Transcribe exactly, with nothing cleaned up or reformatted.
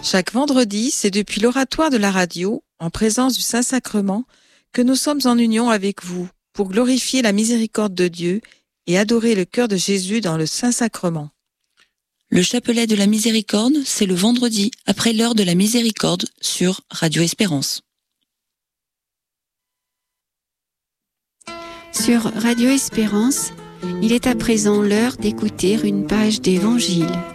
Chaque vendredi, c'est depuis l'oratoire de la radio, en présence du Saint-Sacrement, que nous sommes en union avec vous pour glorifier la miséricorde de Dieu et adorer le cœur de Jésus dans le Saint-Sacrement. Le chapelet de la miséricorde, c'est le vendredi après l'heure de la miséricorde sur Radio Espérance. Sur Radio Espérance, il est à présent l'heure d'écouter une page d'Évangile.